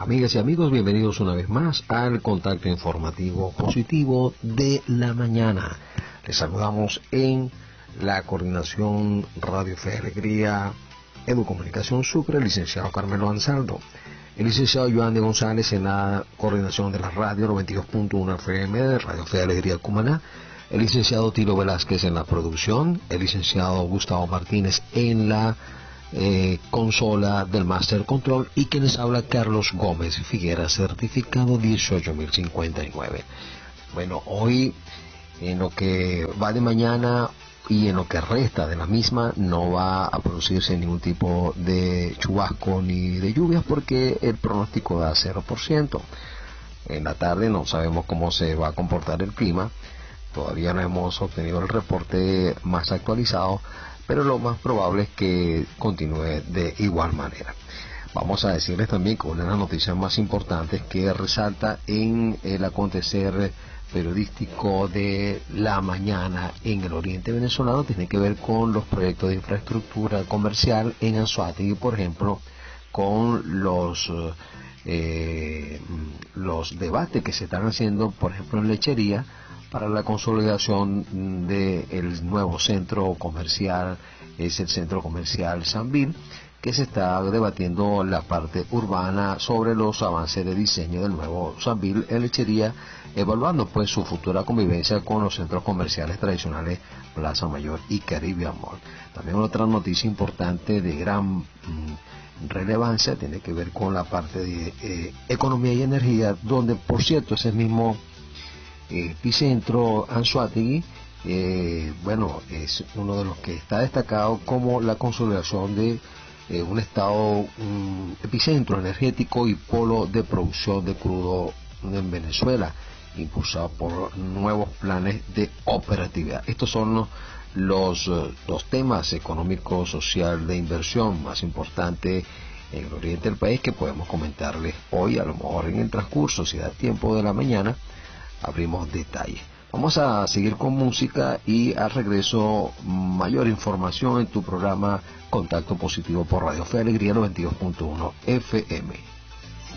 Amigas y amigos, bienvenidos una vez más al contacto informativo positivo de la mañana. Les saludamos en la coordinación Radio Fe y Alegría, Educomunicación Sucre, el licenciado Carmelo Ansaldo, el licenciado Joan de González en la coordinación de la radio 92.1 FM de Radio Fe y Alegría Cumaná, el licenciado Tilo Velázquez en la producción, el licenciado Gustavo Martínez en la consola del Master Control, y quienes habla Carlos Gómez Figuera, certificado 18059. Bueno, hoy en lo que va de mañana y en lo que resta de la misma no va a producirse ningún tipo de chubasco ni de lluvias, porque el pronóstico da 0%. En la tarde no sabemos cómo se va a comportar el clima, todavía no hemos obtenido el reporte más actualizado, pero lo más probable es que continúe de igual manera. Vamos a decirles también que una de las noticias más importantes que resalta en el acontecer periodístico de la mañana en el oriente venezolano tiene que ver con los proyectos de infraestructura comercial en Anzoátegui, por ejemplo, con los debates que se están haciendo, por ejemplo, en Lechería, para la consolidación del nuevo centro comercial, es el centro comercial Sanvil, que se está debatiendo la parte urbana sobre los avances de diseño del nuevo Sanvil en Lechería, evaluando pues su futura convivencia con los centros comerciales tradicionales Plaza Mayor y Caribbean Mall. También otra noticia importante de gran relevancia tiene que ver con la parte de economía y energía, donde por cierto ese mismo epicentro Anzoátegui, es uno de los que está destacado como la consolidación de un estado epicentro energético y polo de producción de crudo en Venezuela, impulsado por nuevos planes de operatividad. Estos son los temas económicos, social, de inversión más importantes en el oriente del país que podemos comentarles hoy. A lo mejor en el transcurso, si da tiempo de la mañana, abrimos detalles. Vamos a seguir con música y al regreso mayor información en tu programa Contacto Positivo por Radio Fe y Alegría 92.1 FM.